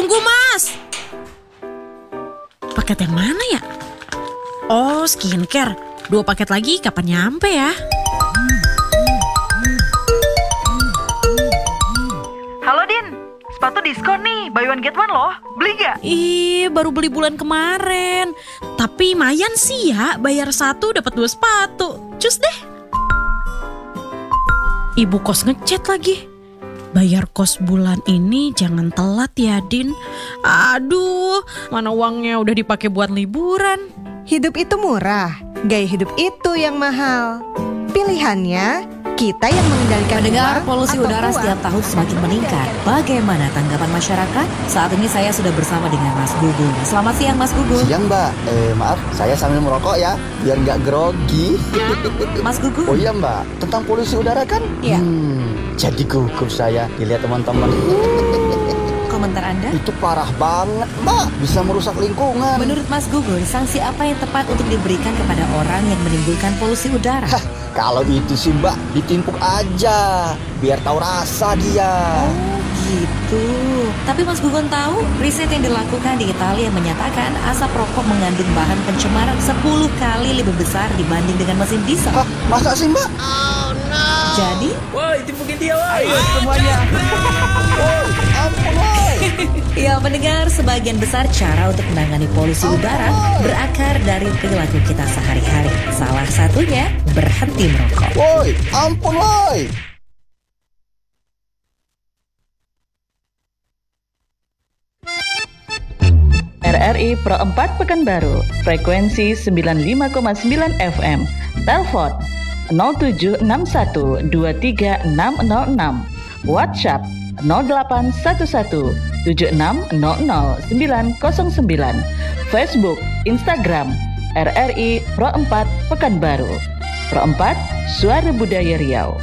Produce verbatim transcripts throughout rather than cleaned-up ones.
Tunggu mas. Paket yang mana ya? Oh, skincare. Dua paket lagi kapan nyampe ya? Halo Din, sepatu diskon nih, buy one get one loh. Beli gak? Ih, baru beli bulan kemarin. Tapi lumayan sih ya, bayar satu dapat dua sepatu. Cus deh. Ibu kos ngechat lagi. Bayar kos bulan ini jangan telat ya Din. Aduh, mana uangnya udah dipakai buat liburan. Hidup itu murah, gaya hidup itu yang mahal. Pilihannya kita yang mengendalikan Mendengar uang polusi atau udara uang. setiap tahun semakin meningkat. Bagaimana tanggapan masyarakat? Saat ini saya sudah bersama dengan Mas Gugung. Selamat siang Mas Gugung. Siang Mbak, eh maaf saya sambil merokok ya, biar nggak grogi. Mas Gugung. Oh iya Mbak, tentang polusi udara kan? Iya. Hmm, jadi gugup saya dilihat teman-teman. Komentar Anda? Itu parah banget Mbak, bisa merusak lingkungan. Menurut Mas Gugung, sanksi apa yang tepat untuk diberikan kepada orang yang menimbulkan polusi udara? Hah, kalau itu sih Mbak, ditimpuk aja, biar tahu rasa dia. Oh gitu. Tapi Mas Gugun tahu, riset yang dilakukan di Italia menyatakan asap rokok mengandung bahan pencemaran sepuluh kali lebih besar dibanding dengan mesin diesel. Hah, masa sih Mbak? Jadi, Woi, tipukin dia, woi. Ayo semuanya. Oh, ampun woi. ya mendengar sebagian besar cara untuk menangani polusi udara berakar dari perilaku kita sehari-hari. Salah satunya berhenti merokok. Woi, ampun woi. R R I Pro empat Pekanbaru, frekuensi sembilan puluh lima koma sembilan F M. Telepon nol tujuh enam satu dua tiga enam nol enam. WhatsApp nol delapan satu satu tujuh enam nol nol sembilan nol sembilan. Facebook, Instagram R R I Pro empat Pekanbaru. Pro empat, Suara Budaya Riau.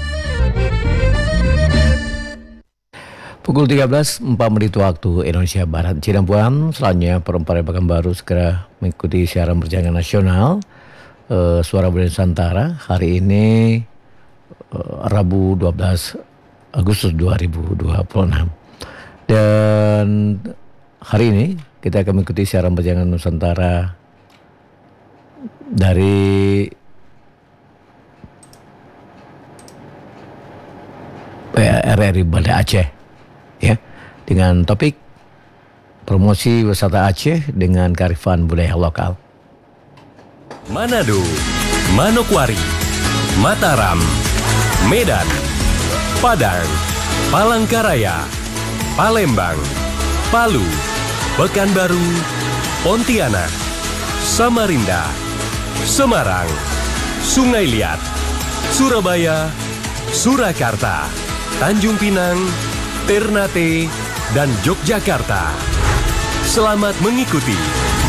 Pukul tiga belas empat menit waktu Indonesia Barat. Cirebon, selanjutnya Perempuan Pekanbaru segera mengikuti siaran berjalan nasional uh, Suara Budaya Nusantara. Hari ini uh, Rabu dua belas Agustus dua ribu dua puluh enam. Dan hari ini kita akan mengikuti siaran berjalan Nusantara dari R R I Banda Aceh, ya, dengan topik promosi wisata Aceh dengan kearifan budaya lokal. Manado, Manokwari, Mataram, Medan, Padang, Palangkaraya, Palembang, Palu, Pekanbaru, Pontianak, Samarinda, Semarang, Sungai Liat, Surabaya, Surakarta, Tanjung Pinang, Ternate, dan Yogyakarta. Selamat mengikuti